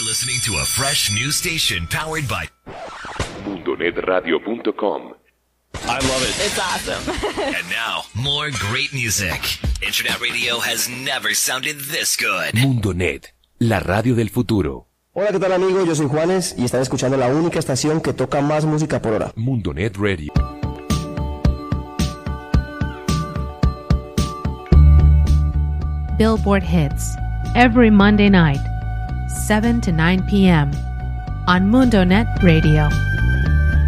listening to a fresh new station powered by MundoNetRadio.com. I love it. It's awesome. And now, more great music. Internet radio has never sounded this good. Mundonet, la radio del futuro. Hola, ¿qué tal amigos? Yo soy Juanes y están escuchando la única estación que toca más música por hora. Mundonet Radio. Billboard Hits, every Monday night, 7 to 9 p.m. on MundoNet Radio.